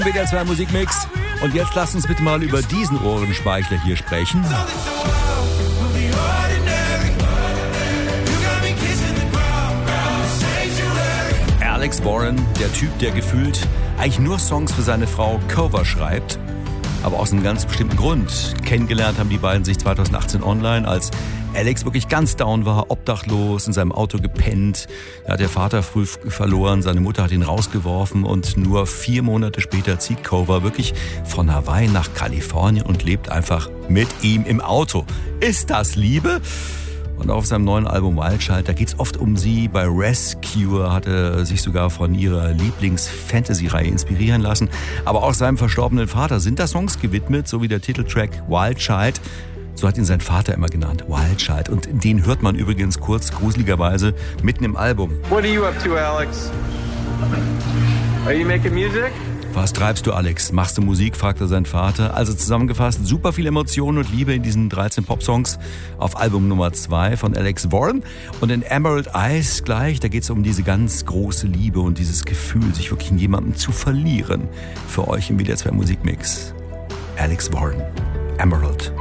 WDR 2 Musikmix. Und jetzt lasst uns bitte mal über diesen Ohrenspeichler hier sprechen. Alex Warren, der Typ, der gefühlt eigentlich nur Songs für seine Frau Cover schreibt. Aber aus einem ganz bestimmten Grund. Kennengelernt haben die beiden sich 2018 online, als Alex wirklich ganz down war, obdachlos, in seinem Auto gepennt. Da hat der Vater früh verloren, seine Mutter hat ihn rausgeworfen und nur 4 Monate später zieht Cover wirklich von Hawaii nach Kalifornien und lebt einfach mit ihm im Auto. Ist das Liebe? Und auf seinem neuen Album Wild Child, da geht's oft um sie. Bei Rescue hat er sich sogar von ihrer Lieblings-Fantasy-Reihe inspirieren lassen. Aber auch seinem verstorbenen Vater sind da Songs gewidmet, so wie der Titeltrack Wild Child. So hat ihn sein Vater immer genannt, Wild Child. Und den hört man übrigens kurz, gruseligerweise, mitten im Album. What are you up to, Alex? Are you making music? Was treibst du, Alex? Machst du Musik? Fragte sein Vater. Also zusammengefasst, super viel Emotionen und Liebe in diesen 13 Popsongs auf Album Nummer 2 von Alex Warren. Und in Emerald Eyes gleich, da geht es um diese ganz große Liebe und dieses Gefühl, sich wirklich in jemandem zu verlieren. Für euch im WDR 2 Musikmix. Alex Warren, Emerald.